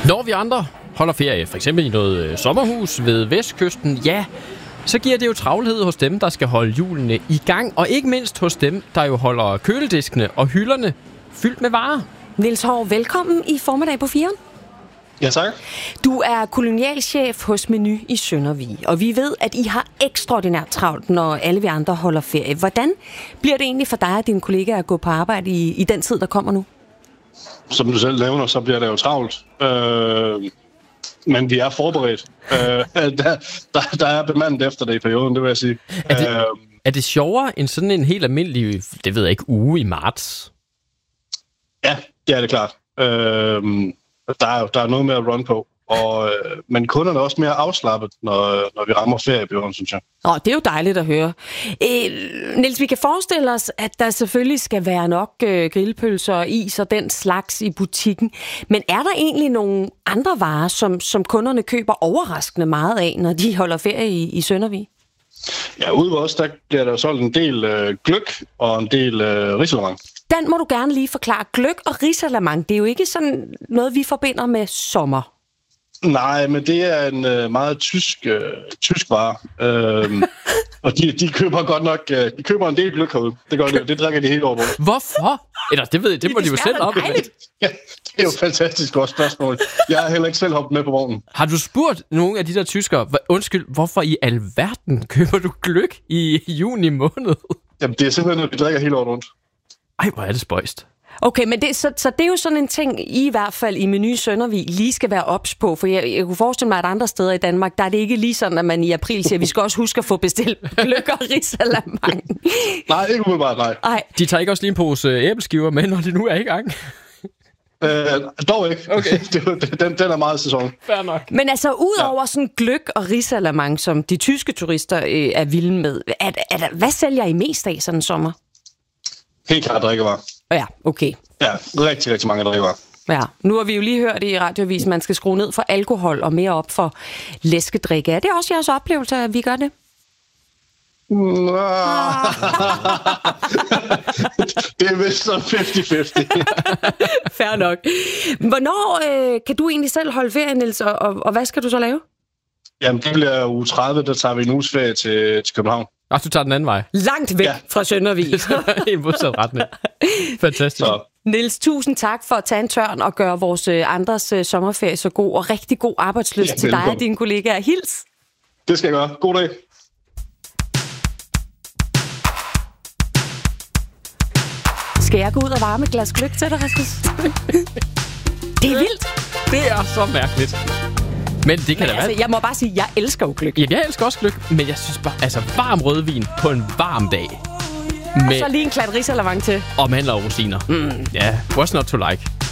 Når vi andre holder ferie, for eksempel i noget sommerhus ved Vestkysten, ja, så giver det jo travlhed hos dem, der skal holde hjulene i gang, og ikke mindst hos dem, der jo holder kølediskene og hylderne fyldt med varer. Niels Haahr, velkommen i Formiddag på 4'eren. Ja, tak. Du er kolonialchef hos Meny i Søndervig, og vi ved, at I har ekstraordinært travlt, når alle vi andre holder ferie. Hvordan bliver det egentlig for dig og dine kollegaer at gå på arbejde i den tid, der kommer nu? Som du selv nævner, så bliver det jo travlt. Men vi er forberedt. Der er bemandet efter det i perioden, det vil jeg sige. Er det sjovere end sådan en helt almindelig, det ved jeg ikke, uge i marts? Ja, det er det klart. Der er noget med at run på. Men kunderne er også mere afslappet, når vi rammer ferieperioden, synes jeg. Det er jo dejligt at høre. Niels, vi kan forestille os, at der selvfølgelig skal være nok grillpølser og is og den slags i butikken. Men er der egentlig nogle andre varer, som kunderne køber overraskende meget af, når de holder ferie i Søndervig? Ja, ude ved os, der bliver der solgt en del gløgg og en del risalamande. Den må du gerne lige forklare. Gløgg og risalamande, det er jo ikke sådan noget, vi forbinder med sommer. Nej, men det er en meget tysk vare. Og de køber godt nok de køber en del gløgg herude. Det gør de, det drikker de hele året. Hvorfor? Eller det ved jeg, det må de jo selv op. Ja, det er jo et fantastisk godt spørgsmål. Jeg har heller ikke selv hoppet med på vognen. Har du spurgt nogle af de der tyskere, undskyld, hvorfor i alverden køber du gløgg i juni måned? Jamen, det er simpelthen noget, vi drikker hele året rundt. Ej, hvor er det spøjst. Okay, men så det er jo sådan en ting, I hvert fald i Meny Søndervig lige skal være ops på, for jeg kunne forestille mig, at andre steder i Danmark, der er det ikke lige sådan, at man i april siger, at vi skal også huske at få bestilt gløgg og risalamande. Nej, ikke umiddelbart, nej. De tager ikke også lige en pose æbleskiver med, når de nu er i gang? Dog ikke. Okay. Den er meget sæson. Fair nok. Men altså, udover sådan gløgg og risalamande, som de tyske turister er vilde med, hvad sælger I mest af sådan en sommer? Helt klart drikkevarer. Ja, okay. Ja, rigtig, rigtig mange drikkevarer. Ja, nu har vi jo lige hørt i radioavisen, at man skal skrue ned for alkohol og mere op for læskedrikke. Er det også jeres oplevelse, at vi gør det? Det er vist så 50-50. Fair nok. Hvornår kan du egentlig selv holde ferie, Niels, og hvad skal du så lave? Jamen, det bliver uge 30, der tager vi en uges ferie til København. Du tager den anden vej. Langt væk fra Søndervig. I modsat retning. Fantastisk. Så. Niels, tusind tak for at tage en tørn og gøre vores andres sommerferie så god, og rigtig god arbejdslyst til dig og dine kollegaer. Hils! Det skal jeg gøre. God dag. Skal jeg gå ud og varme et glas gløgg til dig, Rasmus? Det er vildt. Det er så mærkeligt. Men det kan da være. Jeg må bare sige, at jeg elsker jo gløgg. Ja, jeg elsker også gløgg, men jeg synes bare, altså varm rødvin på en varm dag. Og så lige en klat risalamande til. Og mandler og rosiner. Ja, what's not to like?